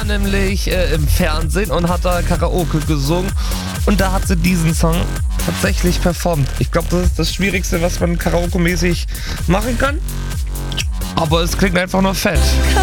war nämlich im Fernsehen und hat da Karaoke gesungen. Und da hat sie diesen Song tatsächlich performt. Ich glaube, das ist das Schwierigste, was man karaoke-mäßig machen kann. Aber es klingt einfach nur fett.